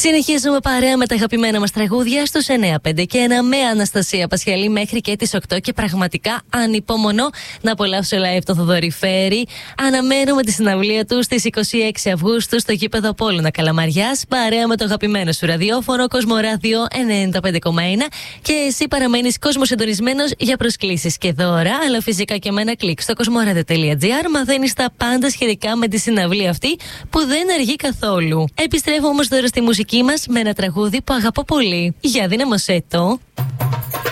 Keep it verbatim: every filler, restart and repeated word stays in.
Συνεχίζουμε παρέα με τα αγαπημένα μας τραγούδια στους εννιά πέντε και ένα με Αναστασία Πασχαλή μέχρι και τις οκτώ και πραγματικά ανυπομονώ να απολαύσω live το Θοδωρή Φέρη. Αναμένουμε τη συναυλία του στις είκοσι έξι Αυγούστου στο γήπεδο Απόλλωνα Καλαμαριάς παρέα με το αγαπημένο σου ραδιόφωνο Κοσμοράδιο ενενήντα πέντε κόμμα ένα και εσύ παραμένεις κοσμοσυντονισμένος για προσκλήσεις και δώρα, αλλά φυσικά και με ένα κλικ στο κοσμοράδιο τελεία τζι άρ μαθαίνεις τα πάντα σχετικά με τη συναυλία αυτή που δεν αργεί καθόλου. Επιστρέφω όμως τώρα στη μουσική μας με ένα τραγούδι που αγαπώ πολύ. Για δύναμωσέ το.